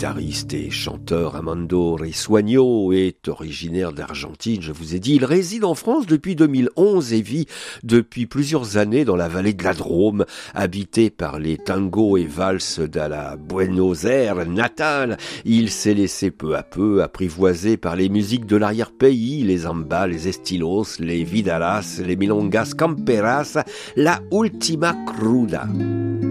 guitariste et chanteur Armando Risueño est originaire d'Argentine, je vous ai dit. Il réside en France depuis 2011 et vit depuis plusieurs années dans la vallée de la Drôme, habité par les tangos et valses de la Buenos Aires natale. Il s'est laissé peu à peu apprivoiser par les musiques de l'arrière-pays, les zambas, les estilos, les vidalas, les milongas camperas, la ultima cruda.